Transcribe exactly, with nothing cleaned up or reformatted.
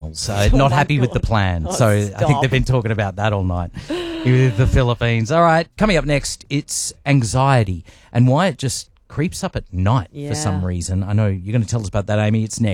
McDonald's. Uh, Oh not my happy with the God. plan. Oh, so I think stop. they've been talking about that all night with the Philippines. All right, coming up next, it's anxiety and why it just creeps up at night Yeah. for some reason. I know you're going to tell us about that, Amy. It's next.